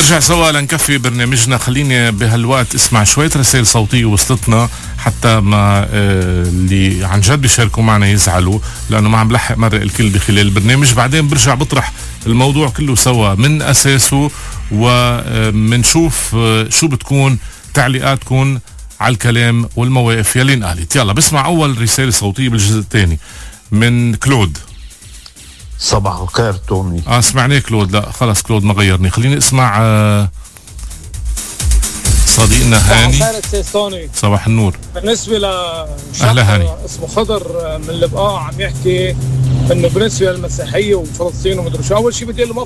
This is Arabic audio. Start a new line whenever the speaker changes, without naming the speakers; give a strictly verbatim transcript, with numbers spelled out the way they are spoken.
نرجع سوا لنكفي برنامجنا. خليني بهالوقت اسمع شوية رسائل صوتية وصلتنا حتى ما آه اللي عن جد بيشاركوا معنا يزعلوا، لأنه ما عم لحق مرق الكل بخلال البرنامج. بعدين برجع بطرح الموضوع كله سوا من أساسه، ومنشوف آه شو بتكون تعليقاتكم على الكلام والمواقف يلي انقالت. يلا بسمع أول رسالة صوتية بالجزء الثاني من كلود.
صباح الخير توني.
اه سمعني كلود. لا خلص كلود ما غيرني. خليني اسمع آه صديقنا هاني.
صباح الخير توني.
صباح النور.
بالنسبة
أهلا
لشخص
هاني.
اسمه خضر من البقاع عم يحكي انه بالنسبة للمسيحية وفلسطين ومدري شو، اول شيء بدي له